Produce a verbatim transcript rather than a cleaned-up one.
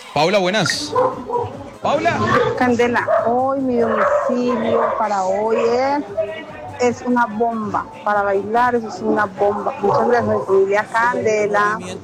Paula, buenas. Paula. Candela, hoy mi domicilio para hoy es, es una bomba. Para bailar eso es una bomba. Muchas gracias, familia Candela.